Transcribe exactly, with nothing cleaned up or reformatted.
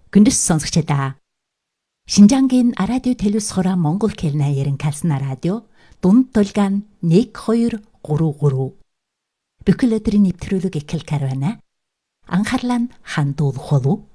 Гүндэс сонсогчдаа. Шинжангийн радио телевизхора Монгол хэлний ярин калсна радио дунд тулгаан нэг хоёр гурав гурав. Бүхэл өдрийн нэвтрүүлэг эхэл карвана. Анхаарлаа нь хандуулах болов.